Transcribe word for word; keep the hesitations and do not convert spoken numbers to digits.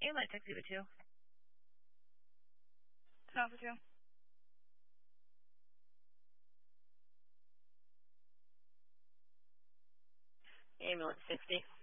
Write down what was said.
Airline taxi with two. Ten for two. Ambulance sixty.